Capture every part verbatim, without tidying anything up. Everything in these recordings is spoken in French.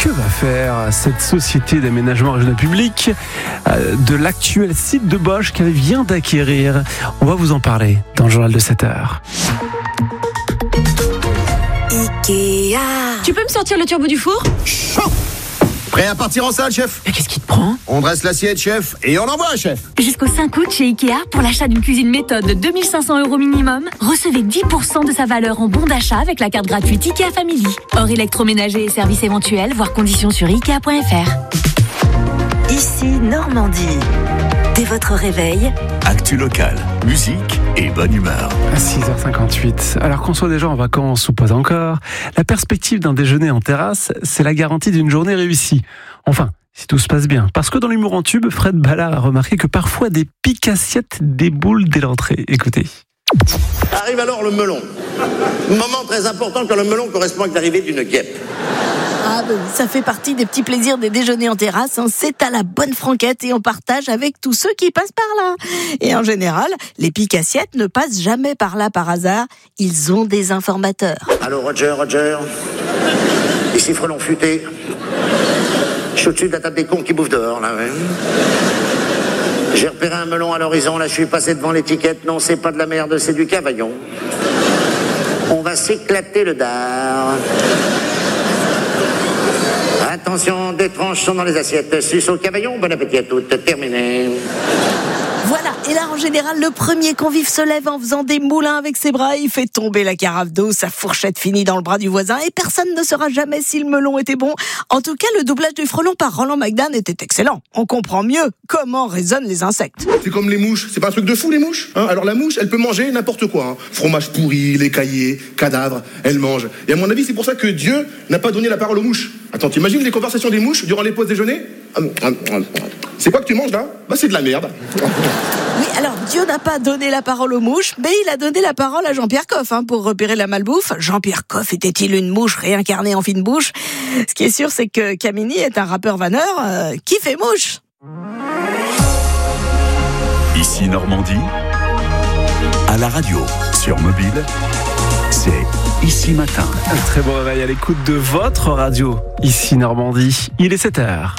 que va faire cette société d'aménagement régional public de l'actuel site de Bosch qu'elle vient d'acquérir? On va vous en parler dans le journal de sept heures. Ikea. Tu peux me sortir le turbo du four? Chaud. Prêt à partir en salle, chef? Mais qu'est-ce qui te prend? On dresse l'assiette, chef, et on envoie, chef. Jusqu'au cinq août chez Ikea, pour l'achat d'une cuisine méthode de deux mille cinq cents euros minimum, recevez dix pour cent de sa valeur en bon d'achat avec la carte gratuite Ikea Family. Hors électroménager et services éventuels, voir conditions sur ikea point f r. Ici Normandie. Dès votre réveil, actu locale, musique et bonne humeur. À six heures cinquante-huit. Alors qu'on soit déjà en vacances ou pas encore, la perspective d'un déjeuner en terrasse, c'est la garantie d'une journée réussie. Enfin, si tout se passe bien. Parce que dans l'humour en tube, Fred Ballard a remarqué que parfois des piques-assiettes déboulent dès l'entrée. Écoutez. Arrive alors le melon. Moment très important quand le melon correspond avec l'arrivée d'une guêpe. Ah ben, ça fait partie des petits plaisirs des déjeuners en terrasse, hein. C'est à la bonne franquette et on partage avec tous ceux qui passent par là. Et en général, les piques-assiettes ne passent jamais par là par hasard. Ils ont des informateurs. Allô Roger, Roger. Ici Frelon Futé. Je suis au-dessus de la table des cons qui bouffent dehors, là, ouais. J'ai repéré un melon à l'horizon, là je suis passé devant l'étiquette. Non, c'est pas de la merde, c'est du cavaillon. On va s'éclater le dard. Attention, des tranches sont dans les assiettes. Suce au cavaillon, bon appétit à toutes. Terminé. Voilà, et là en général, le premier convive se lève en faisant des moulins avec ses bras, il fait tomber la carafe d'eau, sa fourchette finit dans le bras du voisin, et personne ne saura jamais si le melon était bon. En tout cas, le doublage du frelon par Roland McDan était excellent. On comprend mieux comment résonnent les insectes. C'est comme les mouches, c'est pas un truc de fou les mouches, hein? Alors la mouche, elle peut manger n'importe quoi, hein. Fromage pourri, lait caillé, cadavre, elle mange. Et à mon avis, c'est pour ça que Dieu n'a pas donné la parole aux mouches. Attends, t'imagines les conversations des mouches durant les pauses déjeuner? C'est quoi que tu manges là? Bah c'est de la merde. Oui, alors Dieu n'a pas donné la parole aux mouches, mais il a donné la parole à Jean-Pierre Coff, hein, pour repérer la malbouffe. Jean-Pierre Coff était-il une mouche réincarnée en fine bouche? Ce qui est sûr, c'est que Camini est un rappeur vanneur euh, qui fait mouche. Ici Normandie, à la radio, sur mobile, c'est Ici Matin. Un très bon réveil à l'écoute de votre radio, Ici Normandie. Il est sept heures.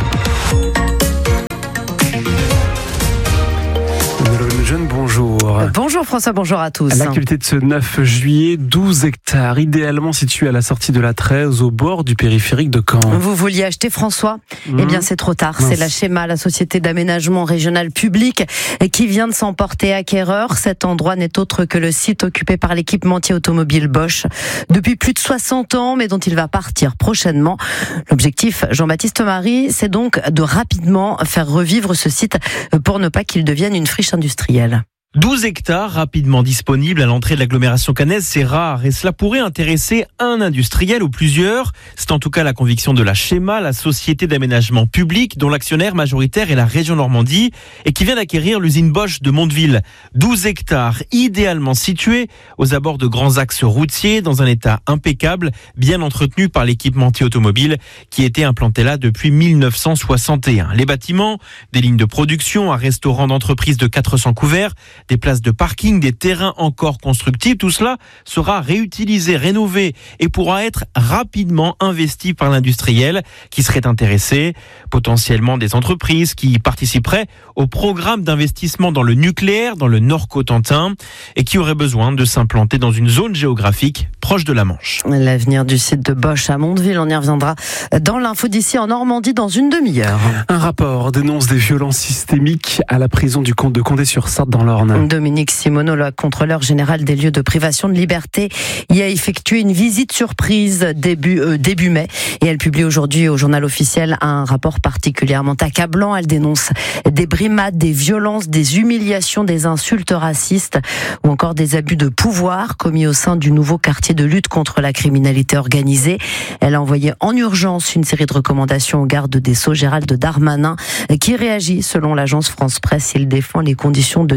Jeune, bonjour. Bonjour François, bonjour à tous. L'actualité de ce neuf juillet, douze hectares, idéalement situés à la sortie de la treize, au bord du périphérique de Caen. Vous vouliez acheter François ? Mmh. Eh bien c'est trop tard, c'est la Schéma, la société d'aménagement régional public, qui vient de s'emporter acquéreur. Cet endroit n'est autre que le site occupé par l'équipementier automobile Bosch depuis plus de soixante ans, mais dont il va partir prochainement. L'objectif, Jean-Baptiste Marie, c'est donc de rapidement faire revivre ce site pour ne pas qu'il devienne une friche industrielle. douze hectares rapidement disponibles à l'entrée de l'agglomération caennaise, c'est rare et cela pourrait intéresser un industriel ou plusieurs. C'est en tout cas la conviction de la Schéma, la société d'aménagement public dont l'actionnaire majoritaire est la région Normandie et qui vient d'acquérir l'usine Bosch de Mondeville. douze hectares idéalement situés aux abords de grands axes routiers dans un état impeccable, bien entretenu par l'équipementier automobile qui était implanté là depuis mille neuf cent soixante et un. Les bâtiments, des lignes de production, un restaurant d'entreprise de quatre cents couverts, des places de parking, des terrains encore constructibles, tout cela sera réutilisé, rénové et pourra être rapidement investi par l'industriel qui serait intéressé, potentiellement des entreprises qui participeraient au programme d'investissement dans le nucléaire, dans le Nord-Cotentin et qui auraient besoin de s'implanter dans une zone géographique proche de la Manche. L'avenir du site de Bosch à Mondeville, on y reviendra dans l'info d'ici en Normandie dans une demi-heure. Un rapport dénonce des violences systémiques à la prison du comte de Condé-sur-Sarthe dans l'Orne. Dominique Simoneau, le contrôleur général des lieux de privation de liberté, y a effectué une visite surprise début, euh, début mai. Et elle publie aujourd'hui au journal officiel un rapport particulièrement accablant. Elle dénonce des brimades, des violences, des humiliations, des insultes racistes ou encore des abus de pouvoir commis au sein du nouveau quartier de lutte contre la criminalité organisée. Elle a envoyé en urgence une série de recommandations au garde des Sceaux, Gérald Darmanin, qui réagit selon l'agence France Presse. Il défend les conditions de détention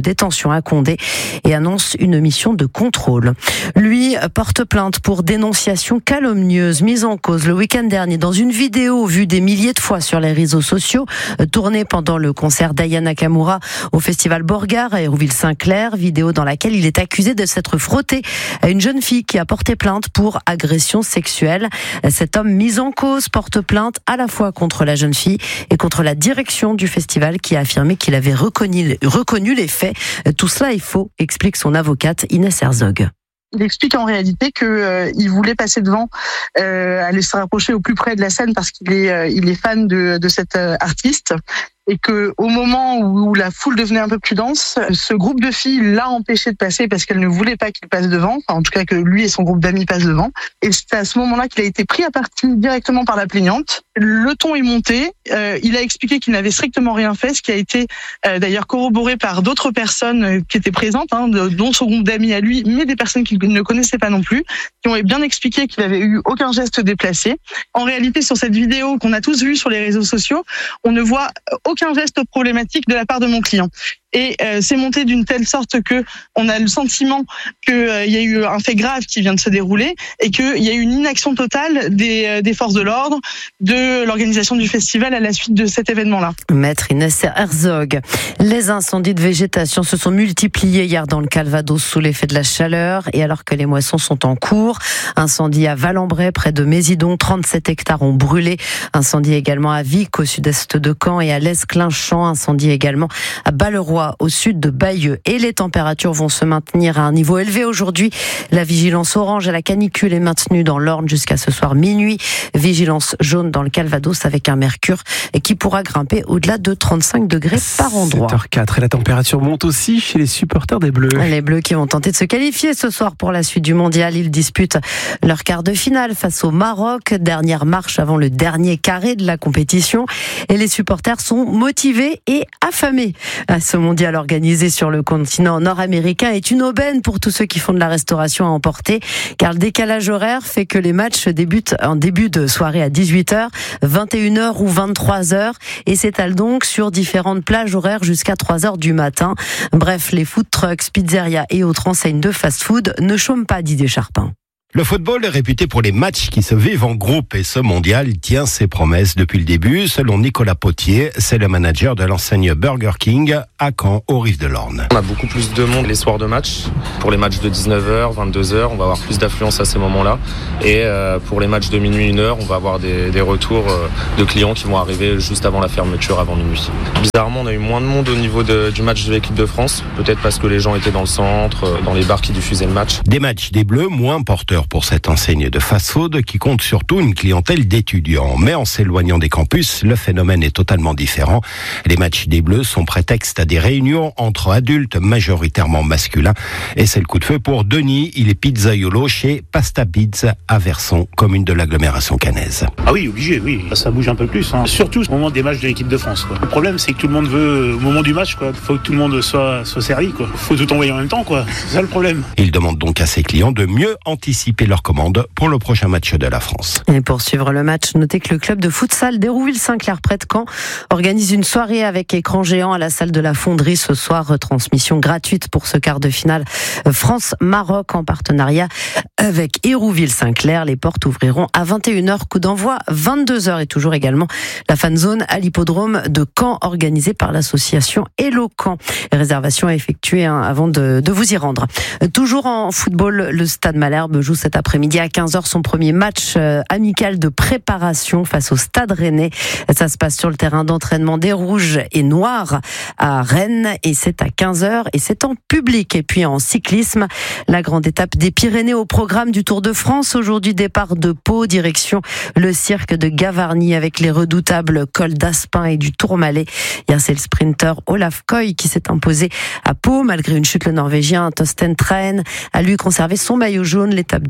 à Condé et annonce une mission de contrôle. Lui porte plainte pour dénonciation calomnieuse mise en cause le week-end dernier dans une vidéo vue des milliers de fois sur les réseaux sociaux, tournée pendant le concert d'Aya Nakamura au festival Borgard à Hérouville-Saint-Clair, vidéo dans laquelle il est accusé de s'être frotté à une jeune fille qui a porté plainte pour agression sexuelle. Cet homme mis en cause porte plainte à la fois contre la jeune fille et contre la direction du festival qui a affirmé qu'il avait reconnu, reconnu les faits. Tout cela est faux, explique son avocate Inès Herzog. Il explique en réalité que euh, il voulait passer devant, euh, aller se rapprocher au plus près de la scène parce qu'il est, euh, il est fan de, de cet euh, artiste. Et que au moment où la foule devenait un peu plus dense, ce groupe de filles l'a empêché de passer parce qu'elle ne voulait pas qu'il passe devant, enfin, en tout cas que lui et son groupe d'amis passent devant. Et c'est à ce moment-là qu'il a été pris à partie directement par la plaignante. Le ton est monté, euh, il a expliqué qu'il n'avait strictement rien fait, ce qui a été euh, d'ailleurs corroboré par d'autres personnes qui étaient présentes, hein, dont son groupe d'amis à lui, mais des personnes qu'il ne connaissait pas non plus, qui ont bien expliqué qu'il n'avait eu aucun geste déplacé. En réalité, sur cette vidéo qu'on a tous vue sur les réseaux sociaux, on ne voit aucun geste problématique de la part de mon client. Et euh, c'est monté d'une telle sorte que on a le sentiment qu'il euh, y a eu un fait grave qui vient de se dérouler et qu'il y a eu une inaction totale des, euh, des forces de l'ordre, de l'organisation du festival à la suite de cet événement-là. Maître Inès Herzog. Les incendies de végétation se sont multipliés hier dans le Calvados sous l'effet de la chaleur et alors que les moissons sont en cours. Incendie à Valembray, près de Mésidon, trente-sept hectares ont brûlé. Incendie également à Vic, au sud-est de Caen et à l'Esclinchamp. Incendie également à Balleroy, au sud de Bayeux. Et les températures vont se maintenir à un niveau élevé aujourd'hui. La vigilance orange à la canicule est maintenue dans l'Orne jusqu'à ce soir minuit. Vigilance jaune dans le Calvados avec un mercure qui pourra grimper au-delà de trente-cinq degrés par endroit. sept heures quatre et la température monte aussi chez les supporters des Bleus. Les Bleus qui vont tenter de se qualifier ce soir pour la suite du mondial. Ils disputent leur quart de finale face au Maroc. Dernière marche avant le dernier carré de la compétition. Et les supporters sont motivés et affamés à ce mondial organisé sur le continent nord-américain est une aubaine pour tous ceux qui font de la restauration à emporter, car le décalage horaire fait que les matchs débutent en début de soirée à dix-huit heures, vingt et une heures ou vingt-trois heures et s'étalent donc sur différentes plages horaires jusqu'à trois heures du matin. Bref, les food trucks, pizzerias et autres enseignes de fast-food ne chôment pas, Didier Charpin. Le football est réputé pour les matchs qui se vivent en groupe et ce mondial tient ses promesses depuis le début. Selon Nicolas Potier, c'est le manager de l'enseigne Burger King à Caen, au Rive de l'Orne. On a beaucoup plus de monde les soirs de match. Pour les matchs de dix-neuf heures, vingt-deux heures, on va avoir plus d'affluence à ces moments-là. Et euh, pour les matchs de minuit, une heure, on va avoir des, des retours euh, de clients qui vont arriver juste avant la fermeture, avant minuit. Bizarrement, on a eu moins de monde au niveau de, du match de l'équipe de France. Peut-être parce que les gens étaient dans le centre, dans les bars qui diffusaient le match. Des matchs des Bleus moins porteurs pour cette enseigne de fast-food qui compte surtout une clientèle d'étudiants. Mais en s'éloignant des campus, le phénomène est totalement différent. Les matchs des Bleus sont prétexte à des réunions entre adultes majoritairement masculins. Et c'est le coup de feu pour Denis. Il est pizzaiolo chez Pasta Pizza à Verson, commune de l'agglomération caennaise. Ah oui, obligé, oui. Ça bouge un peu plus. Hein. Surtout au moment des matchs de l'équipe de France. Quoi. Le problème, c'est que tout le monde veut, au moment du match, il faut que tout le monde soit, soit servi. Il faut tout envoyer en même temps. Quoi. C'est ça le problème. Il demande donc à ses clients de mieux anticiper leurs commandes pour le prochain match de la France. Et pour suivre le match, notez que le club de futsal d'Hérouville-Saint-Clair près de Caen organise une soirée avec écran géant à la salle de la Fonderie ce soir. Retransmission gratuite pour ce quart de finale France-Maroc en partenariat avec Hérouville-Saint-Clair. Les portes ouvriront à vingt et une heures, coup d'envoi vingt-deux heures et toujours également la fan zone à l'hippodrome de Caen organisée par l'association Hello Caen. Réservation à effectuer hein, avant de, de vous y rendre. Toujours en football, le Stade Malherbe joue cet après-midi à quinze heures son premier match euh, amical de préparation face au Stade Rennais. Ça se passe sur le terrain d'entraînement des Rouges et Noirs à Rennes et c'est à quinze heures et c'est en public. Et puis en cyclisme, la grande étape des Pyrénées au programme du Tour de France. Aujourd'hui, départ de Pau, direction le cirque de Gavarnie avec les redoutables cols d'Aspin et du Tourmalet. Hier, c'est le sprinter Olaf Koy qui s'est imposé à Pau malgré une chute. Le Norvégien Torsten Træn a lui conservé son maillot jaune. L'étape du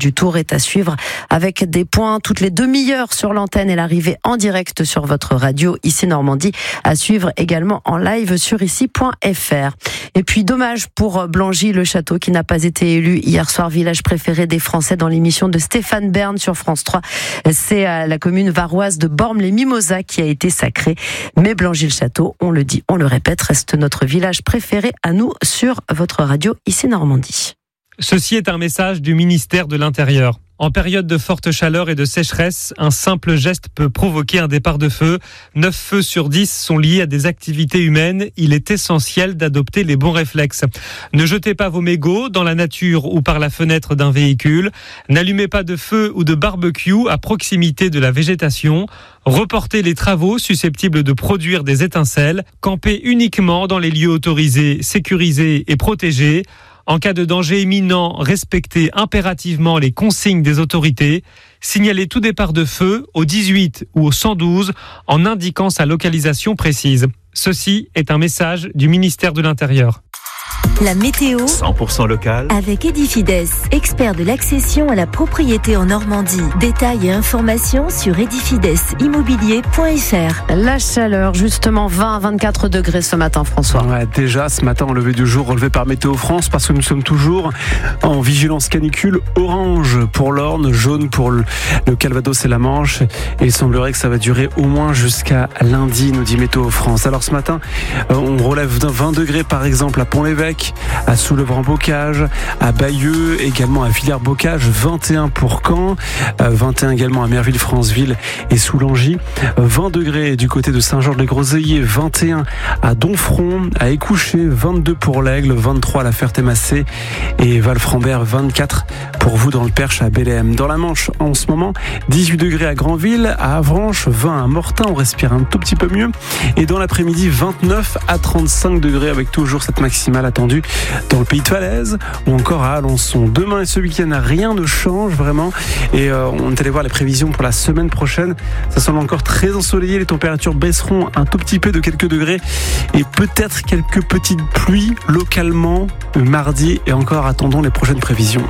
du Tour est à suivre avec des points toutes les demi-heures sur l'antenne et l'arrivée en direct sur votre radio Ici Normandie, à suivre également en live sur ici point f r. Et puis dommage pour Blangy-le-Château qui n'a pas été élu hier soir village préféré des Français dans l'émission de Stéphane Bern sur France trois. C'est à la commune varoise de Bormes-les-Mimosas qui a été sacré. Mais Blangy-le-Château, on le dit, on le répète, reste notre village préféré à nous sur votre radio Ici Normandie. Ceci est un message du ministère de l'Intérieur. En période de forte chaleur et de sécheresse, un simple geste peut provoquer un départ de feu. neuf feux sur dix sont liés à des activités humaines. Il est essentiel d'adopter les bons réflexes. Ne jetez pas vos mégots dans la nature ou par la fenêtre d'un véhicule. N'allumez pas de feu ou de barbecue à proximité de la végétation. Reportez les travaux susceptibles de produire des étincelles. Campez uniquement dans les lieux autorisés, sécurisés et protégés. En cas de danger imminent, respectez impérativement les consignes des autorités. Signalez tout départ de feu au dix-huit ou au cent douze en indiquant sa localisation précise. Ceci est un message du ministère de l'Intérieur. La météo cent pour cent local avec Edifides, expert de l'accession à la propriété en Normandie. Détails et informations sur edifides immobilier point f r. La chaleur, justement vingt à vingt-quatre degrés ce matin, François. Ouais, déjà ce matin au lever du jour relevé par Météo France parce que nous sommes toujours en vigilance canicule orange pour l'Orne, jaune pour le, le Calvados et la Manche. Et il semblerait que ça va durer au moins jusqu'à lundi, nous dit Météo France. Alors ce matin, euh, on relève vingt degrés par exemple à Pont-l'Évêque, à Soulevran-Bocage, à Bayeux, également à Villers-Bocage, vingt et un pour Caen, vingt et un également à Merville-Franceville et Soulangy, vingt degrés du côté de Saint-Georges-les-Groseilliers, vingt et un à Domfront, à Écouché, vingt-deux pour l'Aigle, vingt-trois à la Ferté-Massé et Val-Frambert, vingt-quatre pour vous dans le Perche à Bélem. Dans la Manche, en ce moment, dix-huit degrés à Granville, à Avranches, vingt à Mortain, on respire un tout petit peu mieux. Et dans l'après-midi, vingt-neuf à trente-cinq degrés avec toujours cette maximale attendue dans le Pays de Falaise ou encore à Alençon. Demain et ce week-end, rien ne change vraiment. Et euh, on est allé voir les prévisions pour la semaine prochaine. Ça semble encore très ensoleillé. Les températures baisseront un tout petit peu de quelques degrés et peut-être quelques petites pluies localement mardi. Et encore, attendons les prochaines prévisions.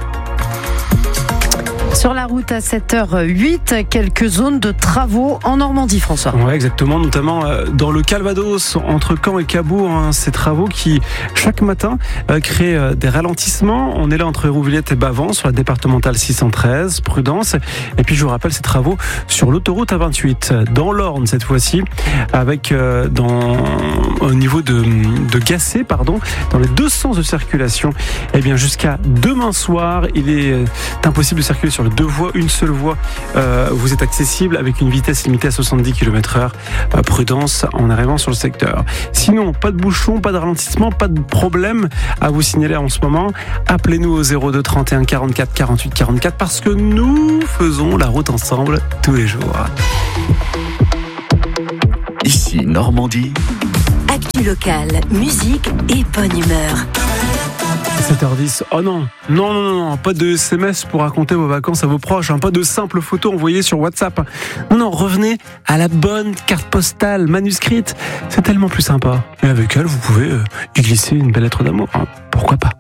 Sur la route à sept heures huit, quelques zones de travaux en Normandie, François. Oui, exactement, notamment dans le Calvados, entre Caen et Cabourg, hein, ces travaux qui, chaque matin, euh, créent euh, des ralentissements. On est là entre Hérouvillette et Bavans, sur la départementale six cent treize, Prudence. Et puis, je vous rappelle, ces travaux sur l'autoroute A vingt-huit, dans l'Orne, cette fois-ci, avec, euh, dans, au niveau de, de Gassé, pardon, dans les deux sens de circulation. Eh bien, jusqu'à demain soir, il est euh, impossible de circuler sur deux voies, une seule voie. Euh, vous êtes accessible avec une vitesse limitée à soixante-dix kilomètres heure. Euh, prudence en arrivant sur le secteur. Sinon, pas de bouchon, pas de ralentissement, pas de problème à vous signaler en ce moment. Appelez-nous au zéro deux trente et un quarante-quatre quarante-huit quarante-quatre parce que nous faisons la route ensemble tous les jours. Ici Normandie. Actu locale, musique et bonne humeur. sept heures dix. Oh non, non, non, non, non, pas de S M S pour raconter vos vacances à vos proches, hein, pas de simples photos envoyées sur WhatsApp. Non, non, revenez à la bonne carte postale manuscrite. C'est tellement plus sympa. Et avec elle, vous pouvez euh, y glisser une belle lettre d'amour. Hein. Pourquoi pas?